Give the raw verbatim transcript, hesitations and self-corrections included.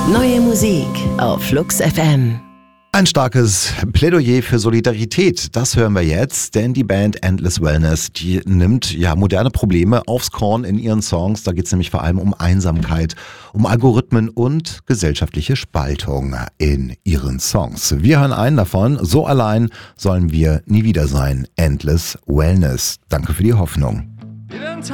Neue Musik auf Flux F M. Ein starkes Plädoyer für Solidarität, das hören wir jetzt, denn die Band Endless Wellness, die nimmt ja moderne Probleme aufs Korn in ihren Songs. Da geht es nämlich vor allem um Einsamkeit, um Algorithmen und gesellschaftliche Spaltung in ihren Songs. Wir hören einen davon, So allein sollen wir nie wieder sein, Endless Wellness. Danke für die Hoffnung.